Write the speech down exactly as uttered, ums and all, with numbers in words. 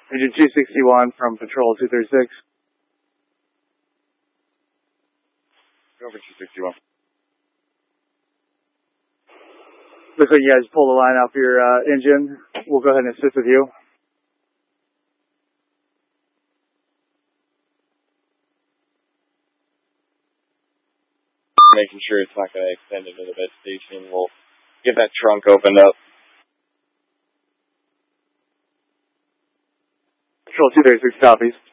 Region two sixty-one from Patrol two thirty-six. Go over two sixty-one. Looks like you guys pull the line off your uh, engine. We'll go ahead and assist with you. Making sure it's not going to extend into the bed station. We'll get that trunk opened up. Patrol two thirty-six copies.